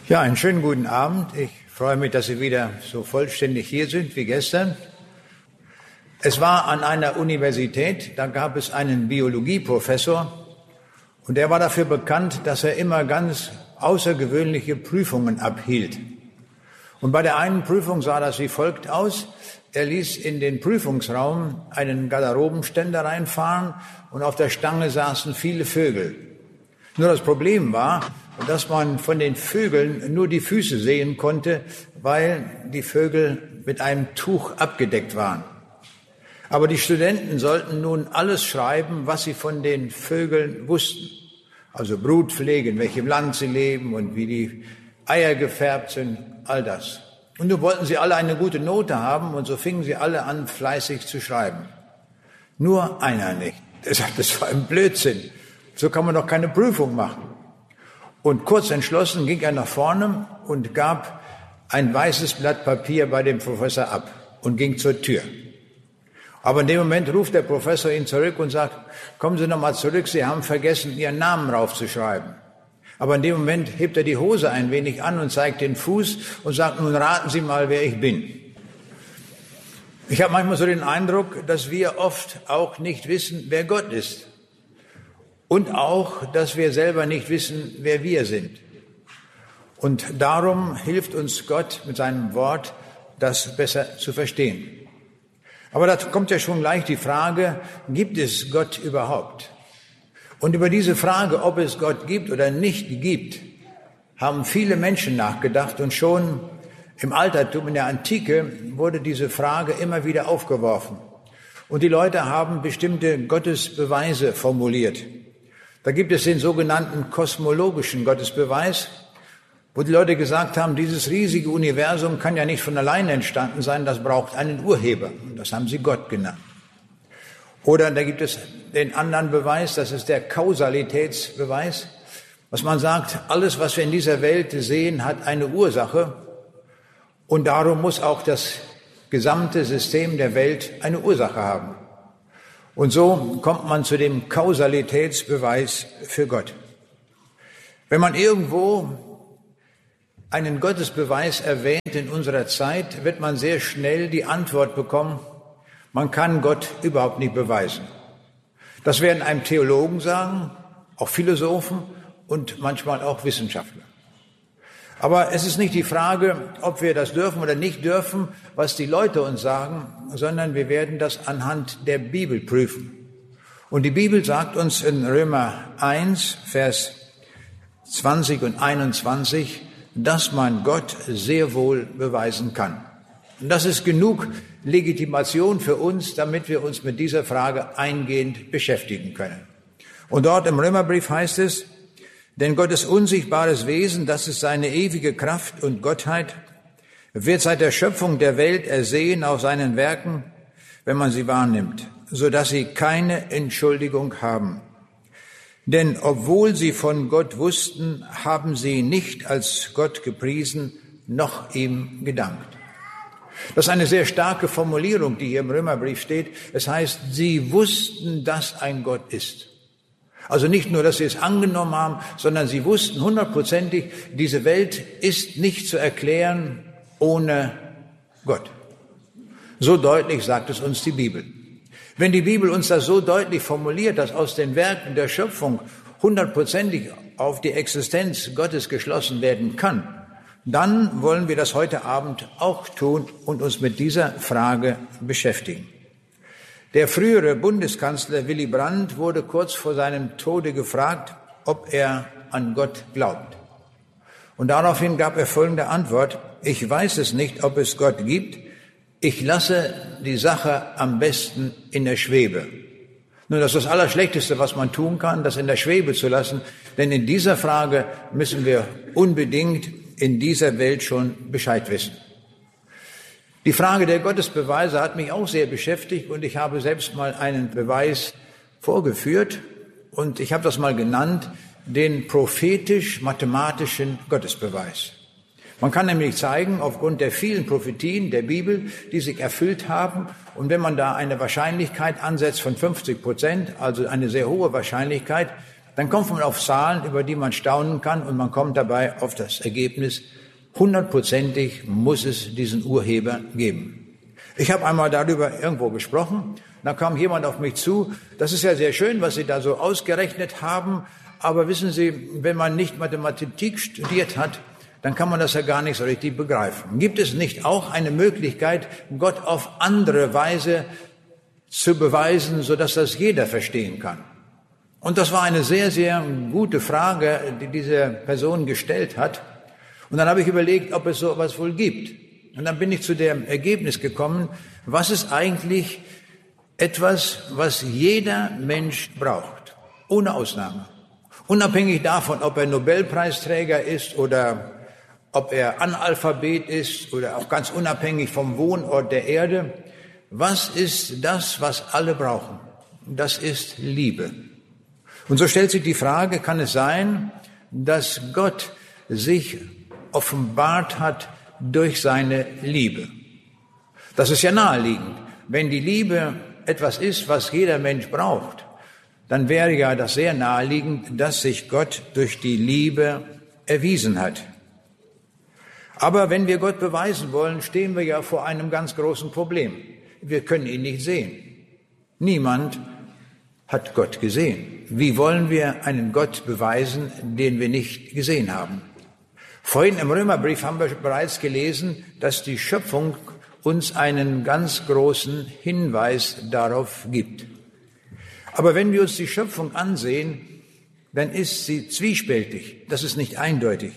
Ja, einen schönen guten Abend. Ich freue mich, dass Sie wieder so vollständig hier sind wie gestern. Es war an einer Universität, da gab es einen Biologieprofessor und der war dafür bekannt, dass er immer ganz außergewöhnliche Prüfungen abhielt. Und bei der einen Prüfung sah das wie folgt aus. Er ließ in den Prüfungsraum einen Garderobenständer reinfahren und auf der Stange saßen viele Vögel. Nur das Problem war, dass man von den Vögeln nur die Füße sehen konnte, weil die Vögel mit einem Tuch abgedeckt waren. Aber die Studenten sollten nun alles schreiben, was sie von den Vögeln wussten. Also Brutpflege, in welchem Land sie leben und wie die Eier gefärbt sind, all das. Und nun wollten sie alle eine gute Note haben und so fingen sie alle an, fleißig zu schreiben. Nur einer nicht. Er sagte, das war ein Blödsinn. So kann man doch keine Prüfung machen. Und kurz entschlossen ging er nach vorne und gab ein weißes Blatt Papier bei dem Professor ab und ging zur Tür. Aber in dem Moment ruft der Professor ihn zurück und sagt, kommen Sie nochmal zurück, Sie haben vergessen, Ihren Namen raufzuschreiben. Aber in dem Moment hebt er die Hose ein wenig an und zeigt den Fuß und sagt, nun raten Sie mal, wer ich bin. Ich habe manchmal so den Eindruck, dass wir oft auch nicht wissen, wer Gott ist. Und auch, dass wir selber nicht wissen, wer wir sind. Und darum hilft uns Gott mit seinem Wort, das besser zu verstehen. Aber da kommt ja schon gleich die Frage, gibt es Gott überhaupt? Und über diese Frage, ob es Gott gibt oder nicht gibt, haben viele Menschen nachgedacht. Und schon im Altertum, in der Antike, wurde diese Frage immer wieder aufgeworfen. Und die Leute haben bestimmte Gottesbeweise formuliert. Da gibt es den sogenannten kosmologischen Gottesbeweis, wo die Leute gesagt haben, dieses riesige Universum kann ja nicht von alleine entstanden sein, das braucht einen Urheber. Und das haben sie Gott genannt. Oder da gibt es den anderen Beweis, das ist der Kausalitätsbeweis, was man sagt, alles, was wir in dieser Welt sehen, hat eine Ursache und darum muss auch das gesamte System der Welt eine Ursache haben. Und so kommt man zu dem Kausalitätsbeweis für Gott. Wenn man irgendwo einen Gottesbeweis erwähnt in unserer Zeit, wird man sehr schnell die Antwort bekommen, man kann Gott überhaupt nicht beweisen. Das werden einem Theologen sagen, auch Philosophen und manchmal auch Wissenschaftler. Aber es ist nicht die Frage, ob wir das dürfen oder nicht dürfen, was die Leute uns sagen, sondern wir werden das anhand der Bibel prüfen. Und die Bibel sagt uns in Römer 1, Vers 20 und 21, dass man Gott sehr wohl beweisen kann. Und das ist genug Legitimation für uns, damit wir uns mit dieser Frage eingehend beschäftigen können. Und dort im Römerbrief heißt es, denn Gottes unsichtbares Wesen, das ist seine ewige Kraft und Gottheit, wird seit der Schöpfung der Welt ersehen aus seinen Werken, wenn man sie wahrnimmt, so dass sie keine Entschuldigung haben. Denn obwohl sie von Gott wussten, haben sie nicht als Gott gepriesen, noch ihm gedankt. Das ist eine sehr starke Formulierung, die hier im Römerbrief steht. Es heißt, sie wussten, dass ein Gott ist. Also nicht nur, dass sie es angenommen haben, sondern sie wussten hundertprozentig, diese Welt ist nicht zu erklären ohne Gott. So deutlich sagt es uns die Bibel. Wenn die Bibel uns das so deutlich formuliert, dass aus den Werken der Schöpfung hundertprozentig auf die Existenz Gottes geschlossen werden kann, dann wollen wir das heute Abend auch tun und uns mit dieser Frage beschäftigen. Der frühere Bundeskanzler Willy Brandt wurde kurz vor seinem Tode gefragt, ob er an Gott glaubt. Und daraufhin gab er folgende Antwort, ich weiß es nicht, ob es Gott gibt, ich lasse die Sache am besten in der Schwebe. Nun, das ist das Allerschlechteste, was man tun kann, das in der Schwebe zu lassen, denn in dieser Frage müssen wir unbedingt in dieser Welt schon Bescheid wissen. Die Frage der Gottesbeweise hat mich auch sehr beschäftigt und ich habe selbst mal einen Beweis vorgeführt und ich habe das mal genannt, den prophetisch-mathematischen Gottesbeweis. Man kann nämlich zeigen, aufgrund der vielen Prophetien der Bibel, die sich erfüllt haben, und wenn man da eine Wahrscheinlichkeit ansetzt von 50%, also eine sehr hohe Wahrscheinlichkeit, dann kommt man auf Zahlen, über die man staunen kann, und man kommt dabei auf das Ergebnis, 100%ig muss es diesen Urheber geben. Ich habe einmal darüber irgendwo gesprochen, da kam jemand auf mich zu, das ist ja sehr schön, was Sie da so ausgerechnet haben, aber wissen Sie, wenn man nicht Mathematik studiert hat, dann kann man das ja gar nicht so richtig begreifen. Gibt es nicht auch eine Möglichkeit, Gott auf andere Weise zu beweisen, sodass das jeder verstehen kann? Und das war eine sehr, sehr gute Frage, die diese Person gestellt hat. Und dann habe ich überlegt, ob es so etwas wohl gibt. Und dann bin ich zu dem Ergebnis gekommen, was ist eigentlich etwas, was jeder Mensch braucht, ohne Ausnahme. Unabhängig davon, ob er Nobelpreisträger ist oder ob er Analphabet ist oder auch ganz unabhängig vom Wohnort der Erde. Was ist das, was alle brauchen? Das ist Liebe. Und so stellt sich die Frage, kann es sein, dass Gott sich offenbart hat durch seine Liebe? Das ist ja naheliegend. Wenn die Liebe etwas ist, was jeder Mensch braucht, dann wäre ja das sehr naheliegend, dass sich Gott durch die Liebe erwiesen hat. Aber wenn wir Gott beweisen wollen, stehen wir ja vor einem ganz großen Problem. Wir können ihn nicht sehen. Niemand hat Gott gesehen. Wie wollen wir einen Gott beweisen, den wir nicht gesehen haben? Vorhin im Römerbrief haben wir bereits gelesen, dass die Schöpfung uns einen ganz großen Hinweis darauf gibt. Aber wenn wir uns die Schöpfung ansehen, dann ist sie zwiespältig. Das ist nicht eindeutig.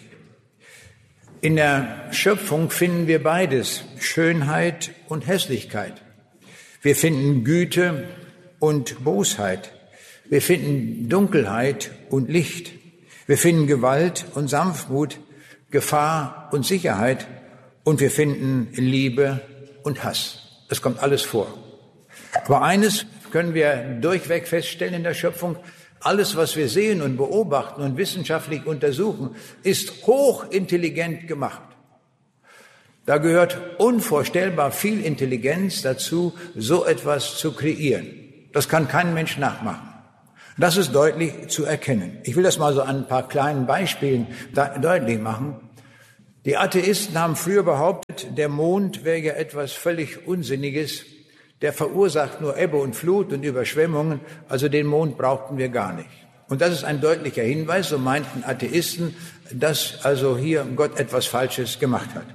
In der Schöpfung finden wir beides, Schönheit und Hässlichkeit. Wir finden Güte und Bosheit. Wir finden Dunkelheit und Licht. Wir finden Gewalt und Sanftmut, Gefahr und Sicherheit. Und wir finden Liebe und Hass. Das kommt alles vor. Aber eines können wir durchweg feststellen in der Schöpfung: Alles, was wir sehen und beobachten und wissenschaftlich untersuchen, ist hochintelligent gemacht. Da gehört unvorstellbar viel Intelligenz dazu, so etwas zu kreieren. Das kann kein Mensch nachmachen. Das ist deutlich zu erkennen. Ich will das mal so an ein paar kleinen Beispielen deutlich machen. Die Atheisten haben früher behauptet, der Mond wäre ja etwas völlig Unsinniges. Der verursacht nur Ebbe und Flut und Überschwemmungen, also den Mond brauchten wir gar nicht. Und das ist ein deutlicher Hinweis, so meinten Atheisten, dass also hier Gott etwas Falsches gemacht hat.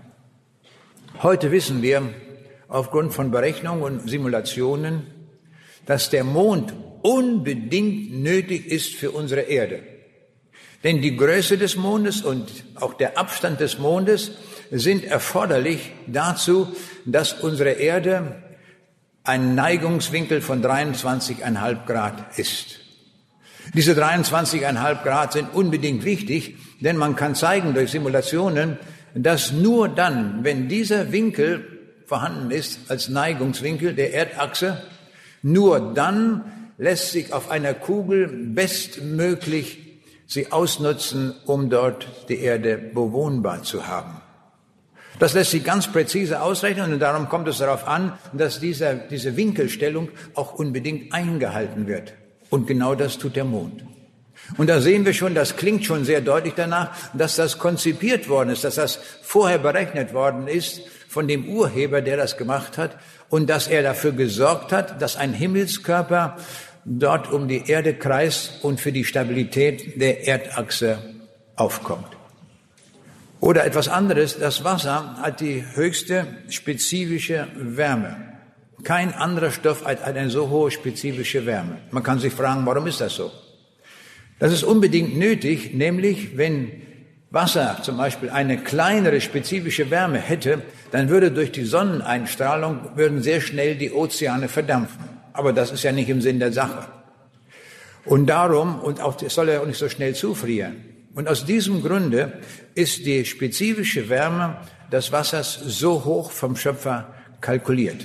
Heute wissen wir aufgrund von Berechnungen und Simulationen, dass der Mond unbedingt nötig ist für unsere Erde. Denn die Größe des Mondes und auch der Abstand des Mondes sind erforderlich dazu, dass unsere Erde ein Neigungswinkel von 23,5 Grad ist. Diese 23,5 Grad sind unbedingt wichtig, denn man kann zeigen durch Simulationen, dass nur dann, wenn dieser Winkel vorhanden ist als Neigungswinkel der Erdachse, nur dann lässt sich auf einer Kugel bestmöglich sie ausnutzen, um dort die Erde bewohnbar zu haben. Das lässt sich ganz präzise ausrechnen und darum kommt es darauf an, dass diese Winkelstellung auch unbedingt eingehalten wird. Und genau das tut der Mond. Und da sehen wir schon, das klingt schon sehr deutlich danach, dass das konzipiert worden ist, dass das vorher berechnet worden ist von dem Urheber, der das gemacht hat, und dass er dafür gesorgt hat, dass ein Himmelskörper dort um die Erde kreist und für die Stabilität der Erdachse aufkommt. Oder etwas anderes, das Wasser hat die höchste spezifische Wärme. Kein anderer Stoff hat eine so hohe spezifische Wärme. Man kann sich fragen, warum ist das so? Das ist unbedingt nötig, nämlich wenn Wasser zum Beispiel eine kleinere spezifische Wärme hätte, dann würde durch die Sonneneinstrahlung würden sehr schnell die Ozeane verdampfen. Aber das ist ja nicht im Sinn der Sache. Und darum, und auch das soll ja auch nicht so schnell zufrieren. Und aus diesem Grunde ist die spezifische Wärme des Wassers so hoch vom Schöpfer kalkuliert.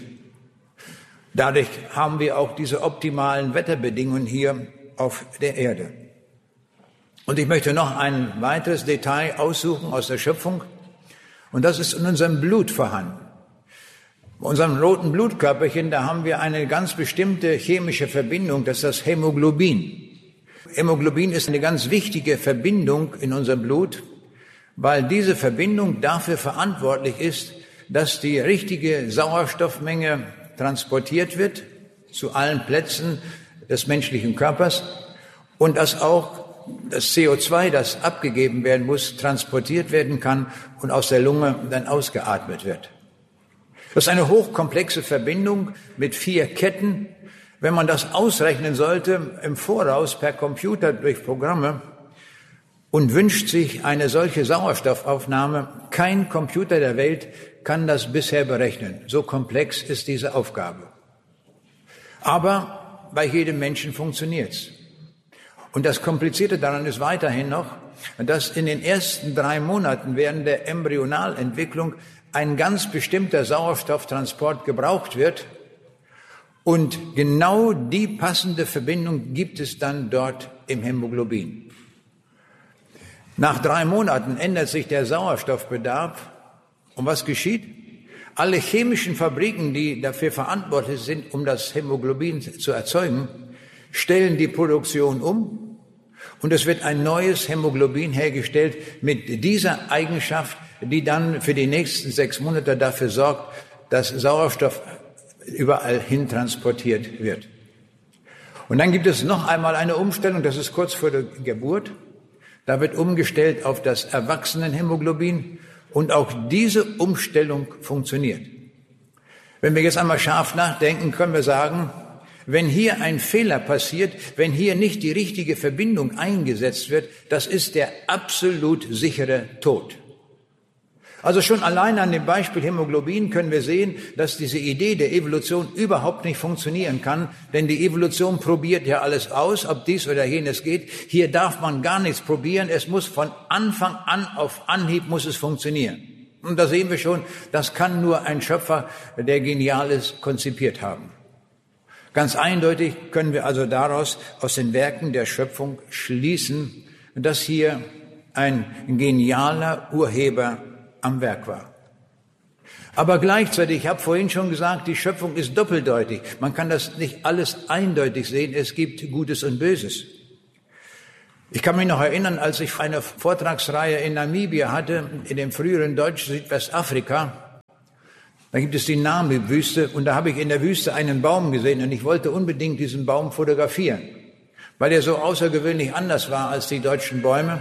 Dadurch haben wir auch diese optimalen Wetterbedingungen hier auf der Erde. Und ich möchte noch ein weiteres Detail aussuchen aus der Schöpfung. Und das ist in unserem Blut vorhanden. Bei unserem roten Blutkörperchen, da haben wir eine ganz bestimmte chemische Verbindung, das ist das Hämoglobin. Hämoglobin ist eine ganz wichtige Verbindung in unserem Blut, weil diese Verbindung dafür verantwortlich ist, dass die richtige Sauerstoffmenge transportiert wird zu allen Plätzen des menschlichen Körpers und dass auch das CO2, das abgegeben werden muss, transportiert werden kann und aus der Lunge dann ausgeatmet wird. Das ist eine hochkomplexe Verbindung mit 4 Ketten. Wenn man das ausrechnen sollte im Voraus per Computer durch Programme und wünscht sich eine solche Sauerstoffaufnahme, kein Computer der Welt kann das bisher berechnen. So komplex ist diese Aufgabe. Aber bei jedem Menschen funktioniert's. Und das Komplizierte daran ist weiterhin noch, dass in den ersten 3 Monaten während der Embryonalentwicklung ein ganz bestimmter Sauerstofftransport gebraucht wird. Und genau die passende Verbindung gibt es dann dort im Hämoglobin. Nach 3 Monaten ändert sich der Sauerstoffbedarf. Und was geschieht? Alle chemischen Fabriken, die dafür verantwortlich sind, um das Hämoglobin zu erzeugen, stellen die Produktion um. Und es wird ein neues Hämoglobin hergestellt mit dieser Eigenschaft, die dann für die nächsten 6 Monate dafür sorgt, dass Sauerstoff überall hin transportiert wird. Und dann gibt es noch einmal eine Umstellung, das ist kurz vor der Geburt. Da wird umgestellt auf das Erwachsenenhämoglobin und auch diese Umstellung funktioniert. Wenn wir jetzt einmal scharf nachdenken, können wir sagen, wenn hier ein Fehler passiert, wenn hier nicht die richtige Verbindung eingesetzt wird, das ist der absolut sichere Tod. Also schon allein an dem Beispiel Hämoglobin können wir sehen, dass diese Idee der Evolution überhaupt nicht funktionieren kann, denn die Evolution probiert ja alles aus, ob dies oder jenes geht. Hier darf man gar nichts probieren, es muss von Anfang an auf Anhieb muss es funktionieren. Und da sehen wir schon, das kann nur ein Schöpfer, der Geniales konzipiert haben. Ganz eindeutig können wir also daraus aus den Werken der Schöpfung schließen, dass hier ein genialer Urheber am Werk war. Aber gleichzeitig, ich habe vorhin schon gesagt, die Schöpfung ist doppeldeutig. Man kann das nicht alles eindeutig sehen. Es gibt Gutes und Böses. Ich kann mich noch erinnern, als ich eine Vortragsreihe in Namibia hatte, in dem früheren deutschen Südwestafrika. Da gibt es die Namib-Wüste und da habe ich in der Wüste einen Baum gesehen und ich wollte unbedingt diesen Baum fotografieren, weil er so außergewöhnlich anders war als die deutschen Bäume.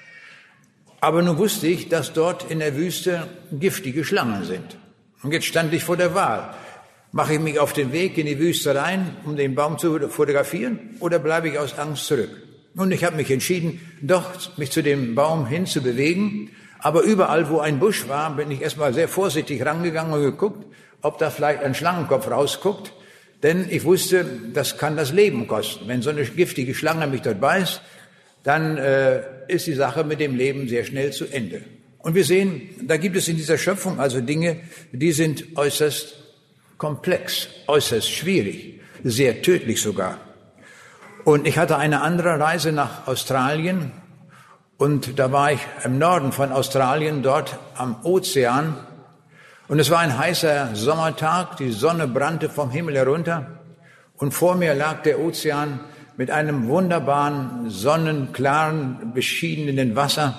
Aber nun wusste ich, dass dort in der Wüste giftige Schlangen sind. Und jetzt stand ich vor der Wahl. Mache ich mich auf den Weg in die Wüste rein, um den Baum zu fotografieren, oder bleibe ich aus Angst zurück? Und ich habe mich entschieden, doch mich zu dem Baum hinzubewegen. Aber überall, wo ein Busch war, bin ich erstmal sehr vorsichtig rangegangen und geguckt, ob da vielleicht ein Schlangenkopf rausguckt. Denn ich wusste, das kann das Leben kosten. Wenn so eine giftige Schlange mich dort beißt, dann ist die Sache mit dem Leben sehr schnell zu Ende. Und wir sehen, da gibt es in dieser Schöpfung also Dinge, die sind äußerst komplex, äußerst schwierig, sehr tödlich sogar. Und ich hatte eine andere Reise nach Australien und da war ich im Norden von Australien, dort am Ozean. Und es war ein heißer Sommertag, die Sonne brannte vom Himmel herunter und vor mir lag der Ozean mit einem wunderbaren, sonnenklaren, beschienenen Wasser,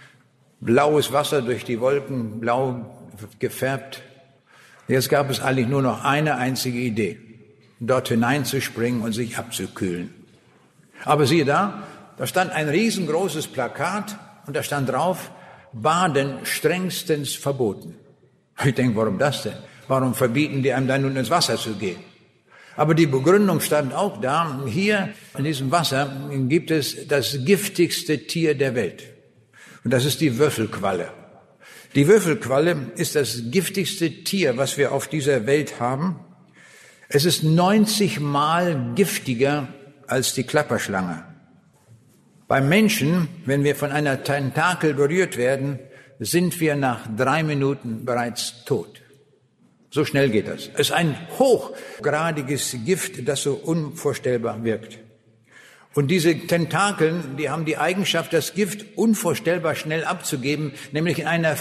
blaues Wasser durch die Wolken, blau gefärbt. Jetzt gab es eigentlich nur noch eine einzige Idee, dort hineinzuspringen und sich abzukühlen. Aber siehe da stand ein riesengroßes Plakat und da stand drauf, Baden strengstens verboten. Ich denke, warum das denn? Warum verbieten die einem dann nun ins Wasser zu gehen? Aber die Begründung stand auch da, hier in diesem Wasser gibt es das giftigste Tier der Welt. Und das ist die Würfelqualle. Die Würfelqualle ist das giftigste Tier, was wir auf dieser Welt haben. Es ist 90 Mal giftiger als die Klapperschlange. Beim Menschen, wenn wir von einer Tentakel berührt werden, sind wir nach 3 Minuten bereits tot. So schnell geht das. Es ist ein hochgradiges Gift, das so unvorstellbar wirkt. Und diese Tentakeln, die haben die Eigenschaft, das Gift unvorstellbar schnell abzugeben, nämlich in einer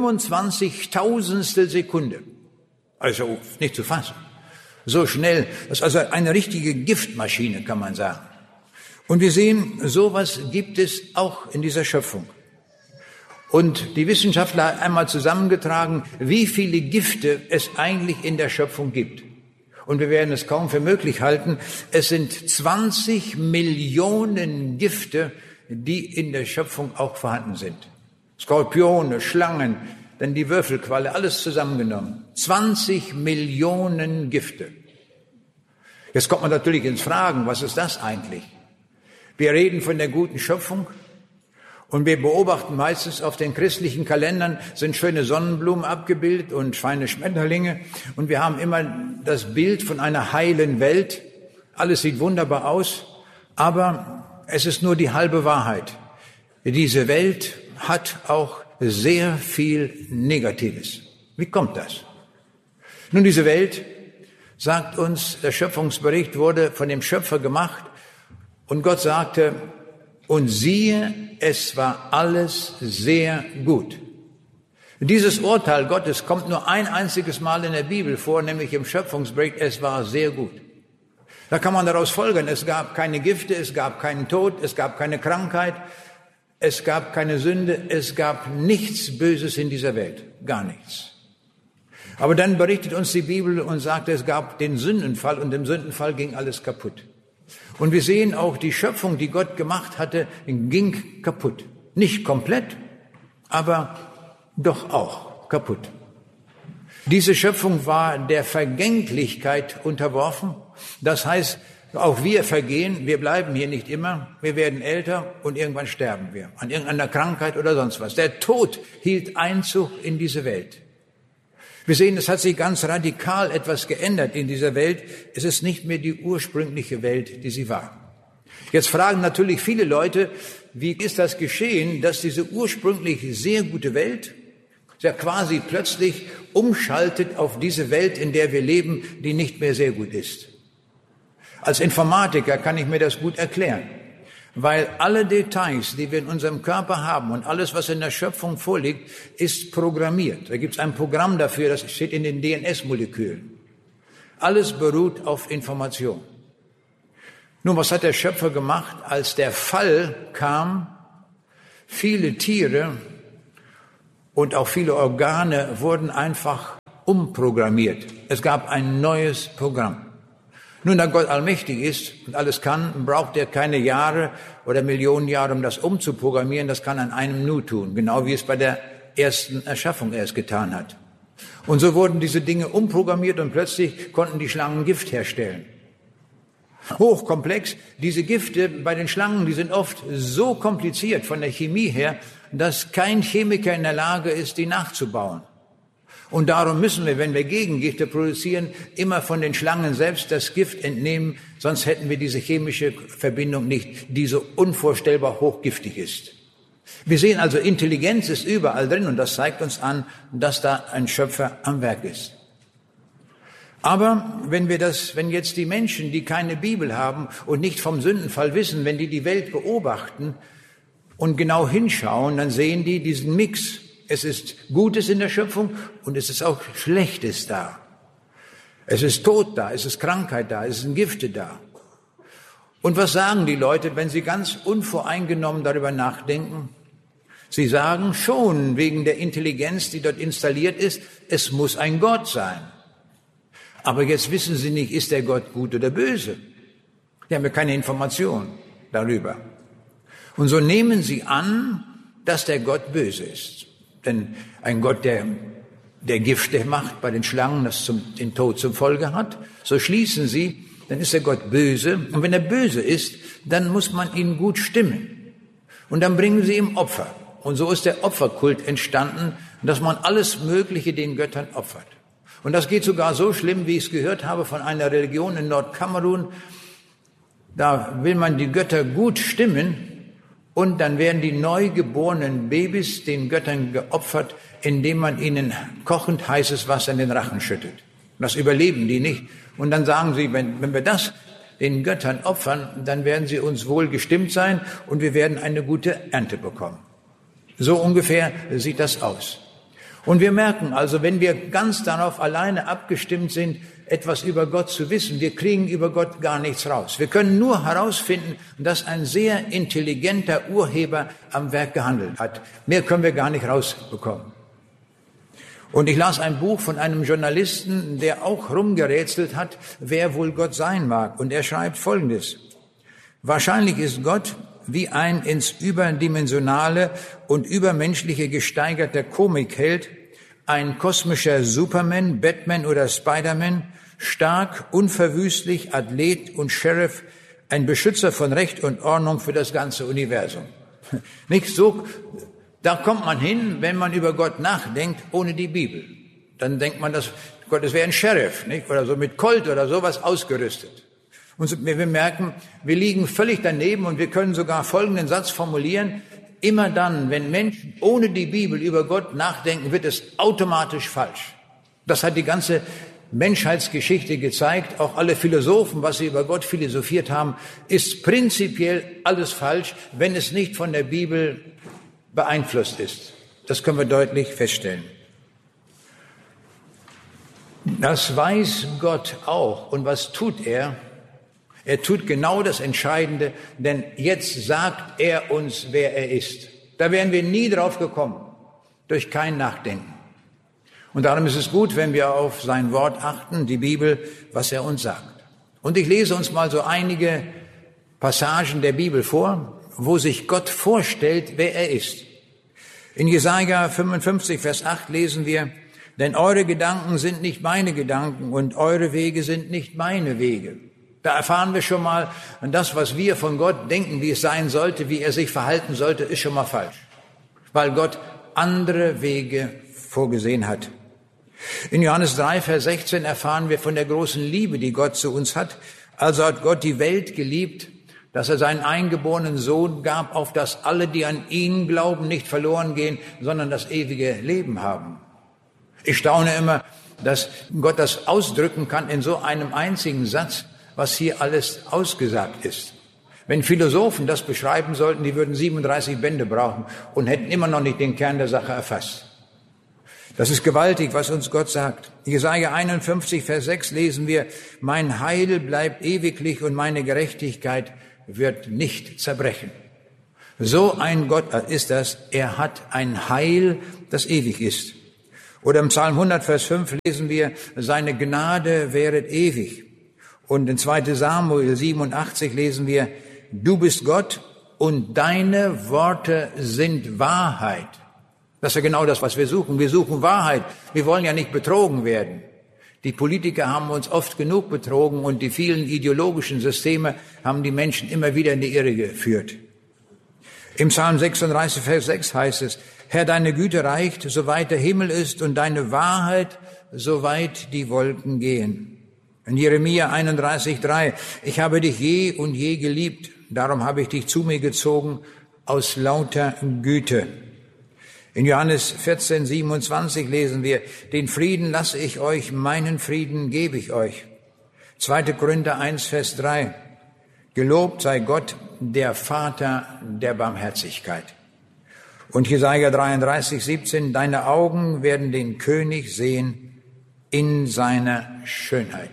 25.000stel Sekunde. Also nicht zu fassen. So schnell. Das ist also eine richtige Giftmaschine, kann man sagen. Und wir sehen, sowas gibt es auch in dieser Schöpfung. Und die Wissenschaftler haben einmal zusammengetragen, wie viele Gifte es eigentlich in der Schöpfung gibt. Und wir werden es kaum für möglich halten. Es sind 20 Millionen Gifte, die in der Schöpfung auch vorhanden sind. Skorpione, Schlangen, dann die Würfelqualle, alles zusammengenommen. 20 Millionen Gifte. Jetzt kommt man natürlich ins Fragen, was ist das eigentlich? Wir reden von der guten Schöpfung und wir beobachten meistens auf den christlichen Kalendern sind schöne Sonnenblumen abgebildet und feine Schmetterlinge und wir haben immer das Bild von einer heilen Welt. Alles sieht wunderbar aus, aber es ist nur die halbe Wahrheit. Diese Welt hat auch sehr viel Negatives. Wie kommt das? Nun, diese Welt, sagt uns, der Schöpfungsbericht wurde von dem Schöpfer gemacht und Gott sagte, und siehe, es war alles sehr gut. Dieses Urteil Gottes kommt nur ein einziges Mal in der Bibel vor, nämlich im Schöpfungsbericht, es war sehr gut. Da kann man daraus folgern, es gab keine Gifte, es gab keinen Tod, es gab keine Krankheit, es gab keine Sünde, es gab nichts Böses in dieser Welt, gar nichts. Aber dann berichtet uns die Bibel und sagt, es gab den Sündenfall und im Sündenfall ging alles kaputt. Und wir sehen auch, die Schöpfung, die Gott gemacht hatte, ging kaputt. Nicht komplett, aber doch auch kaputt. Diese Schöpfung war der Vergänglichkeit unterworfen. Das heißt, auch wir vergehen, wir bleiben hier nicht immer, wir werden älter und irgendwann sterben wir an irgendeiner Krankheit oder sonst was. Der Tod hielt Einzug in diese Welt. Wir sehen, es hat sich ganz radikal etwas geändert in dieser Welt. Es ist nicht mehr die ursprüngliche Welt, die sie war. Jetzt fragen natürlich viele Leute, wie ist das geschehen, dass diese ursprünglich sehr gute Welt ja quasi plötzlich umschaltet auf diese Welt, in der wir leben, die nicht mehr sehr gut ist. Als Informatiker kann ich mir das gut erklären, weil alle Details, die wir in unserem Körper haben und alles, was in der Schöpfung vorliegt, ist programmiert. Da gibt es ein Programm dafür, das steht in den DNS-Molekülen. Alles beruht auf Information. Nun, was hat der Schöpfer gemacht, als der Fall kam? Viele Tiere und auch viele Organe wurden einfach umprogrammiert. Es gab ein neues Programm. Nun, da Gott allmächtig ist und alles kann, braucht er keine Jahre oder Millionen Jahre, um das umzuprogrammieren. Das kann an einem Nu tun, genau wie es bei der ersten Erschaffung erst getan hat. Und so wurden diese Dinge umprogrammiert und plötzlich konnten die Schlangen Gift herstellen. Hochkomplex. Diese Gifte bei den Schlangen, die sind oft so kompliziert von der Chemie her, dass kein Chemiker in der Lage ist, die nachzubauen. Und darum müssen wir, wenn wir Gegengifte produzieren, immer von den Schlangen selbst das Gift entnehmen, sonst hätten wir diese chemische Verbindung nicht, die so unvorstellbar hochgiftig ist. Wir sehen also, Intelligenz ist überall drin und das zeigt uns an, dass da ein Schöpfer am Werk ist. Aber wenn jetzt die Menschen, die keine Bibel haben und nicht vom Sündenfall wissen, wenn die Welt beobachten und genau hinschauen, dann sehen die diesen Mix. Es ist Gutes in der Schöpfung und es ist auch Schlechtes da. Es ist Tod da, es ist Krankheit da, es sind Gifte da. Und was sagen die Leute, wenn sie ganz unvoreingenommen darüber nachdenken? Sie sagen schon, wegen der Intelligenz, die dort installiert ist, es muss ein Gott sein. Aber jetzt wissen sie nicht, ist der Gott gut oder böse? Die haben ja keine Information darüber. Und so nehmen sie an, dass der Gott böse ist. Denn ein Gott, der Gifte macht bei den Schlangen, das den Tod zur Folge hat, so schließen sie, dann ist der Gott böse. Und wenn er böse ist, dann muss man ihn gut stimmen. Und dann bringen sie ihm Opfer. Und so ist der Opferkult entstanden, dass man alles Mögliche den Göttern opfert. Und das geht sogar so schlimm, wie ich es gehört habe von einer Religion in Nordkamerun. Da will man die Götter gut stimmen und dann werden die neugeborenen Babys den Göttern geopfert, indem man ihnen kochend heißes Wasser in den Rachen schüttet. Das überleben die nicht. Und dann sagen sie, wenn wir das den Göttern opfern, dann werden sie uns wohl gestimmt sein und wir werden eine gute Ernte bekommen. So ungefähr sieht das aus. Und wir merken also, wenn wir ganz darauf alleine abgestimmt sind, etwas über Gott zu wissen, wir kriegen über Gott gar nichts raus. Wir können nur herausfinden, dass ein sehr intelligenter Urheber am Werk gehandelt hat. Mehr können wir gar nicht rausbekommen. Und ich las ein Buch von einem Journalisten, der auch rumgerätselt hat, wer wohl Gott sein mag. Und er schreibt Folgendes: Wahrscheinlich ist Gott wie ein ins Überdimensionale und Übermenschliche gesteigerter Komikheld, ein kosmischer Superman, Batman oder Spider-Man, stark, unverwüstlich, Athlet und Sheriff, ein Beschützer von Recht und Ordnung für das ganze Universum. Nicht so, da kommt man hin, wenn man über Gott nachdenkt, ohne die Bibel. Dann denkt man, dass Gott, es wäre ein Sheriff, nicht? Oder so mit Colt oder sowas ausgerüstet. Und wir merken, wir liegen völlig daneben und wir können sogar folgenden Satz formulieren: Immer dann, wenn Menschen ohne die Bibel über Gott nachdenken, wird es automatisch falsch. Das hat die ganze Menschheitsgeschichte gezeigt. Auch alle Philosophen, was sie über Gott philosophiert haben, ist prinzipiell alles falsch, wenn es nicht von der Bibel beeinflusst ist. Das können wir deutlich feststellen. Das weiß Gott auch. Und was tut er? Er tut genau das Entscheidende, denn jetzt sagt er uns, wer er ist. Da wären wir nie drauf gekommen, durch kein Nachdenken. Und darum ist es gut, wenn wir auf sein Wort achten, die Bibel, was er uns sagt. Und ich lese uns mal so einige Passagen der Bibel vor, wo sich Gott vorstellt, wer er ist. In Jesaja 55, Vers 8 lesen wir: Denn eure Gedanken sind nicht meine Gedanken und eure Wege sind nicht meine Wege. Da erfahren wir schon mal, das, was wir von Gott denken, wie es sein sollte, wie er sich verhalten sollte, ist schon mal falsch. Weil Gott andere Wege vorgesehen hat. In Johannes 3, Vers 16 erfahren wir von der großen Liebe, die Gott zu uns hat. Also hat Gott die Welt geliebt, dass er seinen eingeborenen Sohn gab, auf dass alle, die an ihn glauben, nicht verloren gehen, sondern das ewige Leben haben. Ich staune immer, dass Gott das ausdrücken kann in so einem einzigen Satz, was hier alles ausgesagt ist. Wenn Philosophen das beschreiben sollten, die würden 37 Bände brauchen und hätten immer noch nicht den Kern der Sache erfasst. Das ist gewaltig, was uns Gott sagt. Jesaja 51, Vers 6 lesen wir: Mein Heil bleibt ewiglich und meine Gerechtigkeit wird nicht zerbrechen. So ein Gott ist das. Er hat ein Heil, das ewig ist. Oder im Psalm 100, Vers 5 lesen wir: Seine Gnade währet ewig. Und in 2. Samuel 87 lesen wir: Du bist Gott und deine Worte sind Wahrheit. Das ist ja genau das, was wir suchen. Wir suchen Wahrheit. Wir wollen ja nicht betrogen werden. Die Politiker haben uns oft genug betrogen und die vielen ideologischen Systeme haben die Menschen immer wieder in die Irre geführt. Im Psalm 36, Vers 6 heißt es: Herr, deine Güte reicht, soweit der Himmel ist, und deine Wahrheit, soweit die Wolken gehen. In Jeremia 31, 3: Ich habe dich je und je geliebt, darum habe ich dich zu mir gezogen aus lauter Güte. In Johannes 14, 27 lesen wir: Den Frieden lasse ich euch, meinen Frieden gebe ich euch. 2. Korinther 1, Vers 3: Gelobt sei Gott, der Vater der Barmherzigkeit. Und Jesaja 33, 17: Deine Augen werden den König sehen in seiner Schönheit.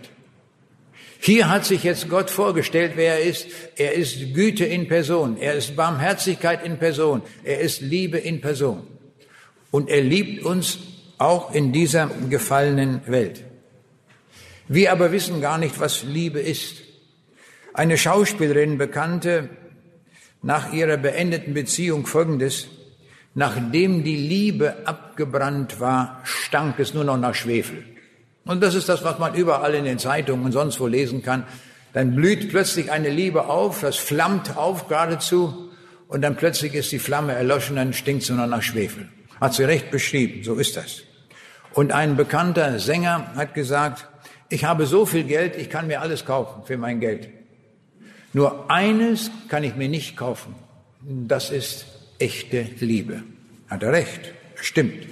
Hier hat sich jetzt Gott vorgestellt, wer er ist. Er ist Güte in Person. Er ist Barmherzigkeit in Person. Er ist Liebe in Person. Und er liebt uns auch in dieser gefallenen Welt. Wir aber wissen gar nicht, was Liebe ist. Eine Schauspielerin bekannte nach ihrer beendeten Beziehung Folgendes: Nachdem die Liebe abgebrannt war, stank es nur noch nach Schwefel. Und das ist das, was man überall in den Zeitungen und sonst wo lesen kann. Dann blüht plötzlich eine Liebe auf, das flammt auf geradezu, und dann plötzlich ist die Flamme erloschen, dann stinkt es nur noch nach Schwefel. Hat sie recht beschrieben, so ist das. Und ein bekannter Sänger hat gesagt: Ich habe so viel Geld, ich kann mir alles kaufen für mein Geld. Nur eines kann ich mir nicht kaufen, das ist echte Liebe. Hat er recht, stimmt.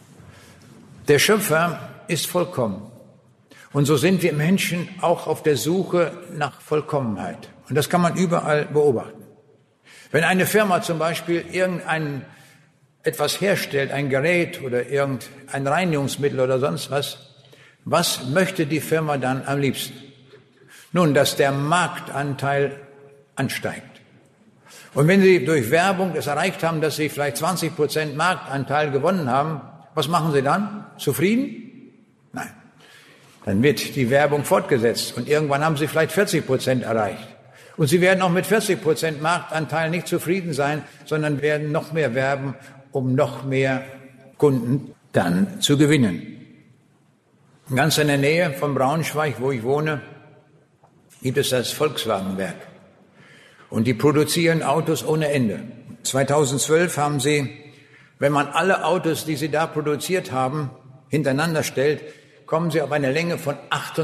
Der Schöpfer ist vollkommen. Und so sind wir Menschen auch auf der Suche nach Vollkommenheit. Und das kann man überall beobachten. Wenn eine Firma zum Beispiel irgendeinen etwas herstellt, ein Gerät oder irgendein Reinigungsmittel oder sonst was möchte die Firma dann am liebsten? Nun, dass der Marktanteil ansteigt. Und wenn Sie durch Werbung es erreicht haben, dass Sie vielleicht 20% Marktanteil gewonnen haben, was machen Sie dann? Zufrieden? Nein. Dann wird die Werbung fortgesetzt und irgendwann haben Sie vielleicht 40% erreicht. Und Sie werden auch mit 40% Marktanteil nicht zufrieden sein, sondern werden noch mehr werben, um noch mehr Kunden dann zu gewinnen. Ganz in der Nähe von Braunschweig, wo ich wohne, gibt es das Volkswagenwerk. Und die produzieren Autos ohne Ende. 2012 haben sie, wenn man alle Autos, die sie da produziert haben, hintereinander stellt, kommen sie auf eine Länge von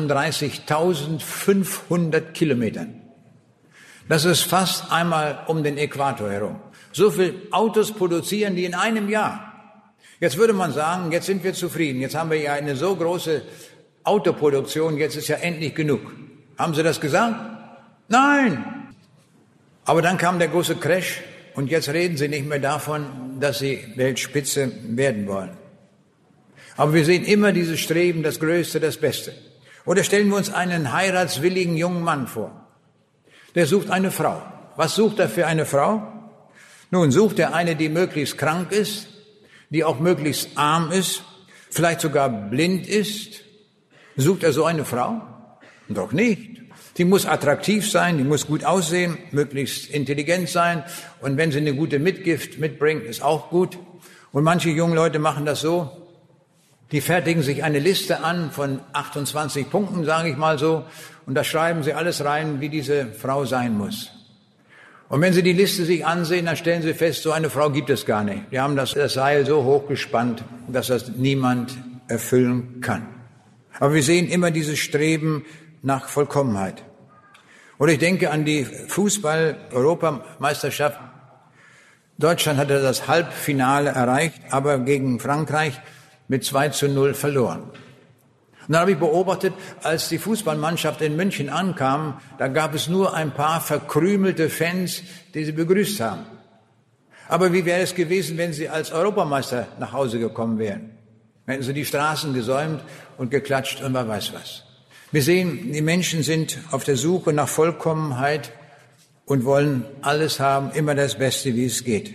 38.500 Kilometern. Das ist fast einmal um den Äquator herum. So viele Autos produzieren die in einem Jahr. Jetzt würde man sagen, jetzt sind wir zufrieden. Jetzt haben wir ja eine so große Autoproduktion, jetzt ist ja endlich genug. Haben Sie das gesagt? Nein! Aber dann kam der große Crash und jetzt reden Sie nicht mehr davon, dass Sie Weltspitze werden wollen. Aber wir sehen immer dieses Streben, das Größte, das Beste. Oder stellen wir uns einen heiratswilligen jungen Mann vor. Der sucht eine Frau. Was sucht er für eine Frau? Nun, sucht er eine, die möglichst krank ist, die auch möglichst arm ist, vielleicht sogar blind ist. Sucht er so eine Frau? Doch nicht. Die muss attraktiv sein, die muss gut aussehen, möglichst intelligent sein. Und wenn sie eine gute Mitgift mitbringt, ist auch gut. Und manche junge Leute machen das so. Die fertigen sich eine Liste an von 28 Punkten, sage ich mal so. Und da schreiben sie alles rein, wie diese Frau sein muss. Und wenn Sie die Liste sich ansehen, dann stellen Sie fest, so eine Frau gibt es gar nicht. Die haben das Seil so hochgespannt, dass das niemand erfüllen kann. Aber wir sehen immer dieses Streben nach Vollkommenheit. Oder ich denke an die Fußball-Europameisterschaft. Deutschland hatte das Halbfinale erreicht, aber gegen Frankreich mit 2:0 verloren. Und dann habe ich beobachtet, als die Fußballmannschaft in München ankam, da gab es nur ein paar verkrümelte Fans, die sie begrüßt haben. Aber wie wäre es gewesen, wenn sie als Europameister nach Hause gekommen wären? Hätten sie die Straßen gesäumt und geklatscht und wer weiß was. Wir sehen, die Menschen sind auf der Suche nach Vollkommenheit und wollen alles haben, immer das Beste, wie es geht.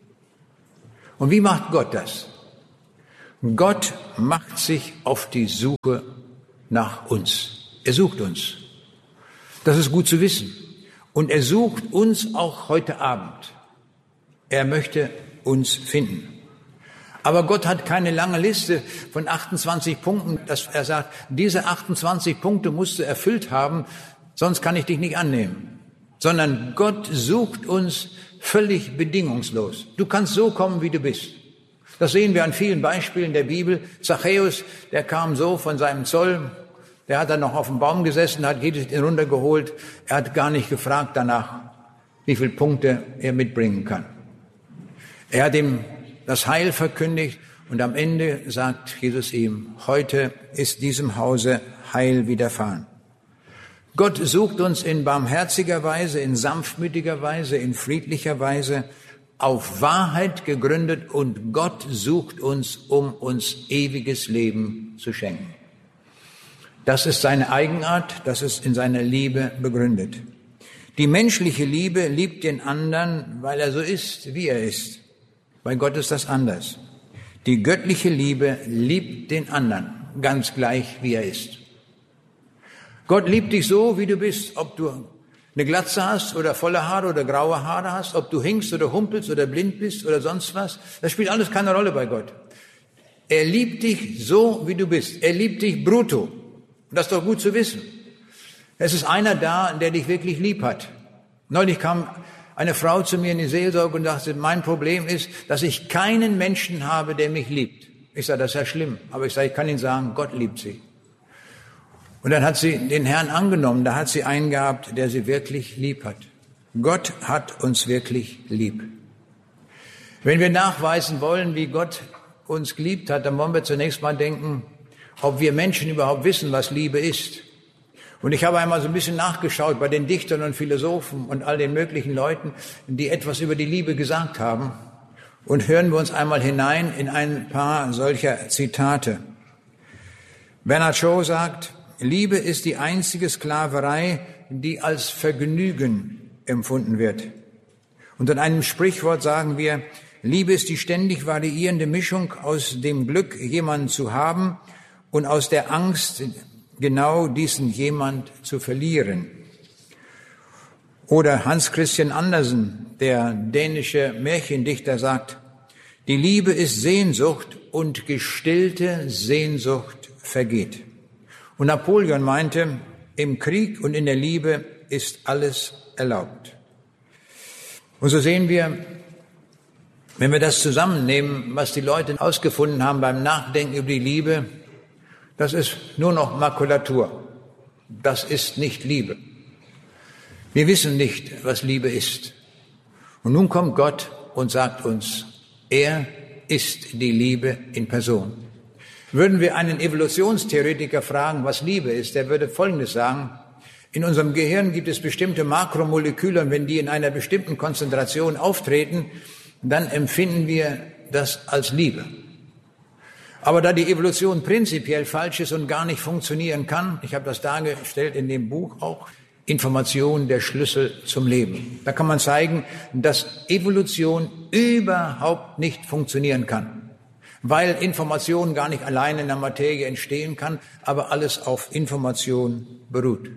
Und wie macht Gott das? Gott macht sich auf die Suche nach uns. Er sucht uns. Das ist gut zu wissen. Und er sucht uns auch heute Abend. Er möchte uns finden. Aber Gott hat keine lange Liste von 28 Punkten, dass er sagt, diese 28 Punkte musst du erfüllt haben, sonst kann ich dich nicht annehmen. Sondern Gott sucht uns völlig bedingungslos. Du kannst so kommen, wie du bist. Das sehen wir an vielen Beispielen der Bibel. Zachäus, der kam so von seinem Zoll, der hat dann noch auf dem Baum gesessen, hat jedes runtergeholt. Er hat gar nicht gefragt danach, wie viele Punkte er mitbringen kann. Er hat ihm das Heil verkündigt und am Ende sagt Jesus ihm, heute ist diesem Hause Heil widerfahren. Gott sucht uns in barmherziger Weise, in sanftmütiger Weise, in friedlicher Weise, auf Wahrheit gegründet und Gott sucht uns, um uns ewiges Leben zu schenken. Das ist seine Eigenart, das ist in seiner Liebe begründet. Die menschliche Liebe liebt den anderen, weil er so ist, wie er ist. Bei Gott ist das anders. Die göttliche Liebe liebt den anderen, ganz gleich, wie er ist. Gott liebt dich so, wie du bist, ob du eine Glatze hast oder volle Haare oder graue Haare hast, ob du hinkst oder humpelst oder blind bist oder sonst was. Das spielt alles keine Rolle bei Gott. Er liebt dich so, wie du bist. Er liebt dich brutto. Und das ist doch gut zu wissen. Es ist einer da, der dich wirklich lieb hat. Neulich kam eine Frau zu mir in die Seelsorge und sagte, mein Problem ist, dass ich keinen Menschen habe, der mich liebt. Ich sage, das ist ja schlimm. Aber ich sage, ich kann Ihnen sagen, Gott liebt sie. Und dann hat sie den Herrn angenommen, da hat sie einen gehabt, der sie wirklich lieb hat. Gott hat uns wirklich lieb. Wenn wir nachweisen wollen, wie Gott uns geliebt hat, dann wollen wir zunächst mal denken, ob wir Menschen überhaupt wissen, was Liebe ist. Und ich habe einmal so ein bisschen nachgeschaut bei den Dichtern und Philosophen und all den möglichen Leuten, die etwas über die Liebe gesagt haben. Und hören wir uns einmal hinein in ein paar solcher Zitate. Bernard Shaw sagt, Liebe ist die einzige Sklaverei, die als Vergnügen empfunden wird. Und in einem Sprichwort sagen wir, Liebe ist die ständig variierende Mischung aus dem Glück, jemanden zu haben und aus der Angst, genau diesen jemand zu verlieren. Oder Hans Christian Andersen, der dänische Märchendichter, sagt, die Liebe ist Sehnsucht und gestillte Sehnsucht vergeht. Und Napoleon meinte, im Krieg und in der Liebe ist alles erlaubt. Und so sehen wir, wenn wir das zusammennehmen, was die Leute ausgefunden haben beim Nachdenken über die Liebe, das ist nur noch Makulatur. Das ist nicht Liebe. Wir wissen nicht, was Liebe ist. Und nun kommt Gott und sagt uns, er ist die Liebe in Person. Würden wir einen Evolutionstheoretiker fragen, was Liebe ist, der würde Folgendes sagen. In unserem Gehirn gibt es bestimmte Makromoleküle und wenn die in einer bestimmten Konzentration auftreten, dann empfinden wir das als Liebe. Aber da die Evolution prinzipiell falsch ist und gar nicht funktionieren kann, ich habe das dargestellt in dem Buch auch, Information der Schlüssel zum Leben. Da kann man zeigen, dass Evolution überhaupt nicht funktionieren kann, weil Information gar nicht alleine in der Materie entstehen kann, aber alles auf Information beruht.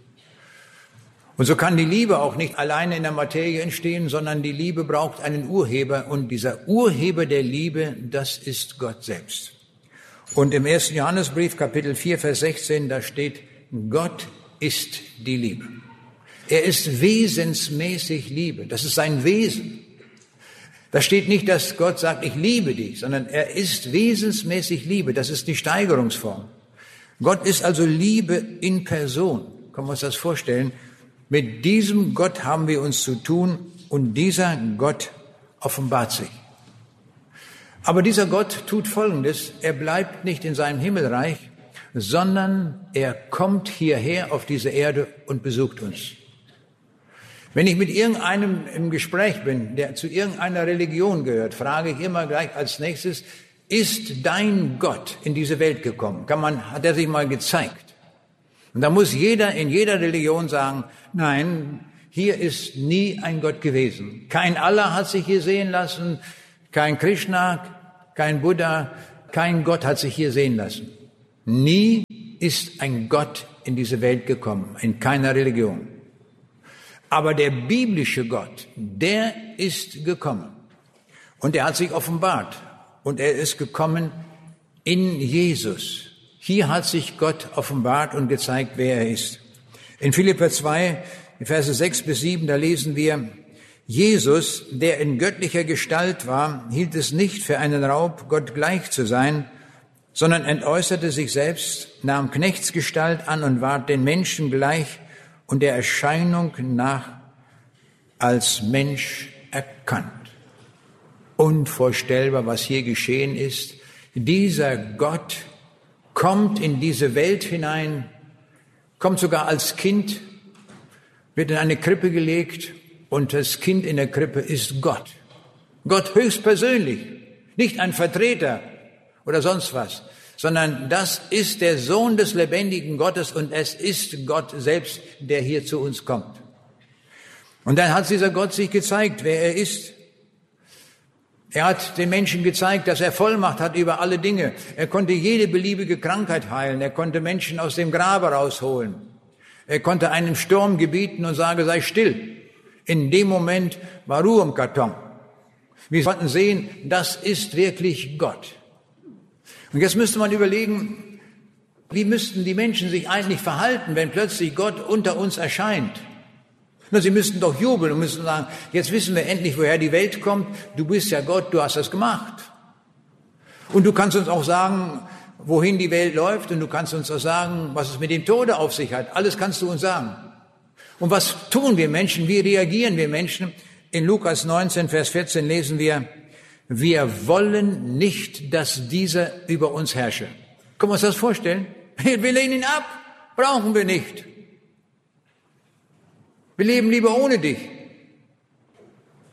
Und so kann die Liebe auch nicht alleine in der Materie entstehen, sondern die Liebe braucht einen Urheber und dieser Urheber der Liebe, das ist Gott selbst. Und im 1. Johannesbrief, Kapitel 4, Vers 16, da steht, Gott ist die Liebe. Er ist wesensmäßig Liebe. Das ist sein Wesen. Da steht nicht, dass Gott sagt, ich liebe dich, sondern er ist wesensmäßig Liebe. Das ist die Steigerungsform. Gott ist also Liebe in Person. Können wir uns das vorstellen? Mit diesem Gott haben wir uns zu tun und dieser Gott offenbart sich. Aber dieser Gott tut Folgendes, er bleibt nicht in seinem Himmelreich, sondern er kommt hierher auf diese Erde und besucht uns. Wenn ich mit irgendeinem im Gespräch bin, der zu irgendeiner Religion gehört, frage ich immer gleich als nächstes, ist dein Gott in diese Welt gekommen? Hat er sich mal gezeigt? Und da muss jeder in jeder Religion sagen, nein, hier ist nie ein Gott gewesen. Kein Allah hat sich hier sehen lassen, kein Krishna, kein Buddha, kein Gott hat sich hier sehen lassen. Nie ist ein Gott in diese Welt gekommen, in keiner Religion. Aber der biblische Gott, der ist gekommen. Und er hat sich offenbart. Und er ist gekommen in Jesus. Hier hat sich Gott offenbart und gezeigt, wer er ist. In Philipper 2, Verse 6 bis 7, da lesen wir, Jesus, der in göttlicher Gestalt war, hielt es nicht für einen Raub, Gott gleich zu sein, sondern entäußerte sich selbst, nahm Knechtsgestalt an und ward den Menschen gleich und der Erscheinung nach als Mensch erkannt. Unvorstellbar, was hier geschehen ist. Dieser Gott kommt in diese Welt hinein, kommt sogar als Kind, wird in eine Krippe gelegt und das Kind in der Krippe ist Gott. Gott höchstpersönlich, nicht ein Vertreter oder sonst was, sondern das ist der Sohn des lebendigen Gottes und es ist Gott selbst, der hier zu uns kommt. Und dann hat dieser Gott sich gezeigt, wer er ist. Er hat den Menschen gezeigt, dass er Vollmacht hat über alle Dinge. Er konnte jede beliebige Krankheit heilen. Er konnte Menschen aus dem Grabe rausholen. Er konnte einem Sturm gebieten und sagen, sei still. In dem Moment war Ruhe im Karton. Wir konnten sehen, das ist wirklich Gott. Und jetzt müsste man überlegen, wie müssten die Menschen sich eigentlich verhalten, wenn plötzlich Gott unter uns erscheint? Na, sie müssten doch jubeln und müssten sagen, jetzt wissen wir endlich, woher die Welt kommt. Du bist ja Gott, du hast das gemacht. Und du kannst uns auch sagen, wohin die Welt läuft und du kannst uns auch sagen, was es mit dem Tode auf sich hat. Alles kannst du uns sagen. Und was tun wir Menschen? Wie reagieren wir Menschen? In Lukas 19, Vers 14 lesen wir, wir wollen nicht, dass dieser über uns herrsche. Können wir uns das vorstellen? Wir lehnen ihn ab. Brauchen wir nicht. Wir leben lieber ohne dich.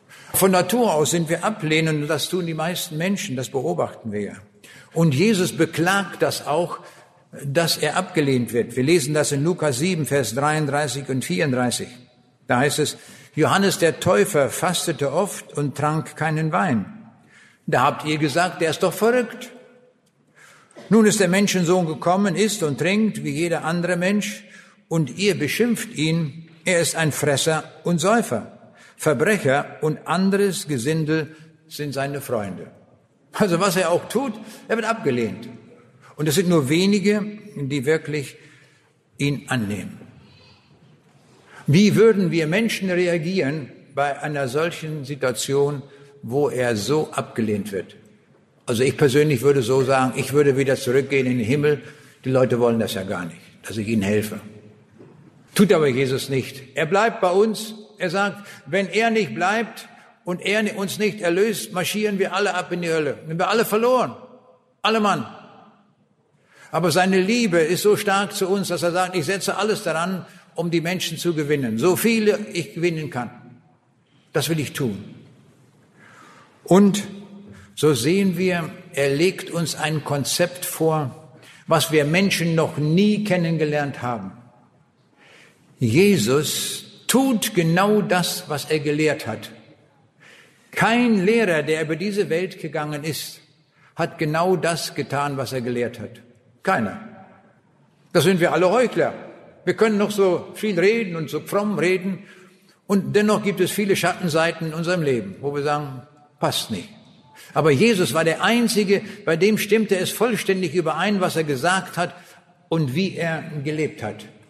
von Natur aus sind wir ablehnend und das tun die meisten Menschen, das beobachten wir ja. Und Jesus beklagt das auch, dass er abgelehnt wird. Wir lesen das in Lukas 7, Vers 33 und 34. Da heißt es, Johannes der Täufer fastete oft und trank keinen Wein. Da habt ihr gesagt, der ist doch verrückt. Nun ist der Menschensohn gekommen, isst und trinkt wie jeder andere Mensch und ihr beschimpft ihn, er ist ein Fresser und Säufer. Verbrecher und anderes Gesindel sind seine Freunde. Also was er auch tut, er wird abgelehnt. Und es sind nur wenige, die wirklich ihn annehmen. Wie würden wir Menschen reagieren bei einer solchen Situation, wo er so abgelehnt wird? Also ich persönlich würde so sagen, ich würde wieder zurückgehen in den Himmel. Die Leute wollen das ja gar nicht, dass ich ihnen helfe. Tut aber Jesus nicht. Er bleibt bei uns. Er sagt, wenn er nicht bleibt und er uns nicht erlöst, marschieren wir alle ab in die Hölle. Sind wir alle verloren. Alle Mann. Aber seine Liebe ist so stark zu uns, dass er sagt, ich setze alles daran, um die Menschen zu gewinnen. So viele ich gewinnen kann. Das will ich tun. Und so sehen wir, er legt uns ein Konzept vor, was wir Menschen noch nie kennengelernt haben. Jesus tut genau das, was er gelehrt hat. Kein Lehrer, der über diese Welt gegangen ist, hat genau das getan, was er gelehrt hat. Keiner. Das sind wir alle Heuchler. Wir können noch so viel reden und so fromm reden und dennoch gibt es viele Schattenseiten in unserem Leben, wo wir sagen, passt nicht. Aber Jesus war der Einzige, bei dem stimmte es vollständig überein, was er gesagt hat und wie er gelebt hat.